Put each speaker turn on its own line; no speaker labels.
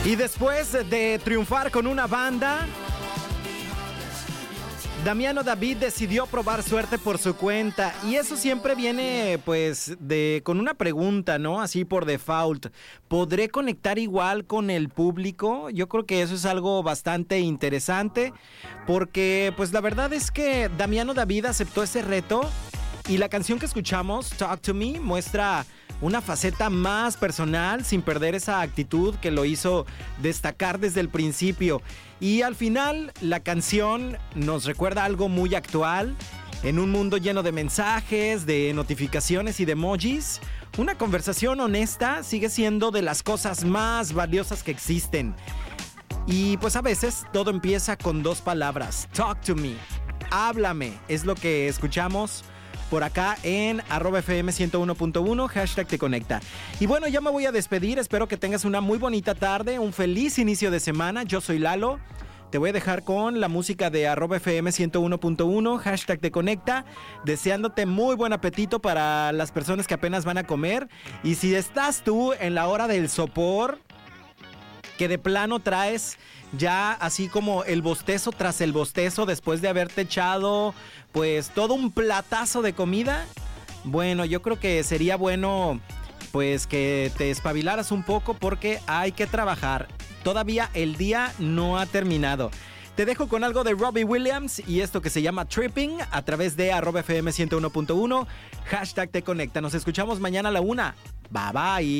Y después de triunfar con una banda, Damiano David decidió probar suerte por su cuenta. Y eso siempre viene pues con una pregunta, ¿no? Así por default. ¿Podré conectar igual con el público? Yo creo que eso es algo bastante interesante, porque pues la verdad es que Damiano David aceptó ese reto. Y la canción que escuchamos, Talk to Me, muestra una faceta más personal sin perder esa actitud que lo hizo destacar desde el principio. Y al final la canción nos recuerda algo muy actual. En un mundo lleno de mensajes, de notificaciones y de emojis, una conversación honesta sigue siendo de las cosas más valiosas que existen. Y pues a veces todo empieza con dos palabras: talk to me, háblame, es lo que escuchamos por acá en @FM 101.1, hashtag te conecta. Y bueno, ya me voy a despedir, espero que tengas una muy bonita tarde, un feliz inicio de semana. Yo soy Lalo, te voy a dejar con la música de @FM 101.1, hashtag te conecta, deseándote muy buen apetito para las personas que apenas van a comer. Y si estás tú en la hora del sopor, que de plano traes ya así como el bostezo tras el bostezo después de haberte echado pues todo un platazo de comida, bueno, yo creo que sería bueno pues que te espabilaras un poco, porque hay que trabajar. Todavía el día no ha terminado. Te dejo con algo de Robbie Williams y esto que se llama Tripping a través de @FM 101.1, hashtag te conecta. Nos escuchamos mañana a la 1. Bye bye.